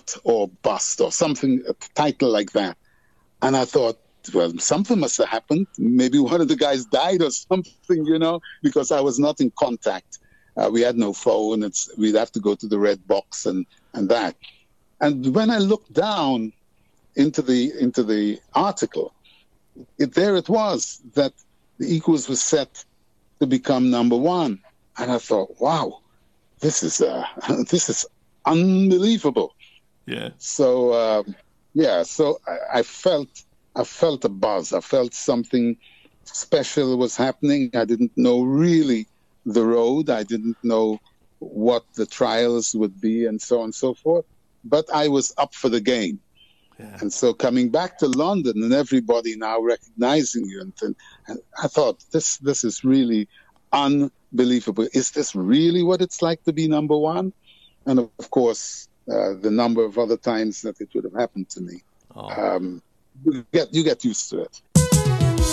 or bust or something, a title like that. And I thought, well, something must have happened. Maybe one of the guys died or something, because I was not in contact. We had no phone. We'd have to go to the red box and that. And when I looked down into the article, there it was that the Eagles was set to become number one. And I thought, wow, this is unbelievable. Yeah. So so I felt a buzz. I felt something special was happening. I didn't know really the road. I didn't know what the trials would be and so on and so forth. But I was up for the game. Yeah. And so coming back to London and everybody now recognizing you, and I thought, this is really unbelievable. Is this really what it's like to be number one? And of course, the number of other times that it would have happened to me. Oh. You get used to it.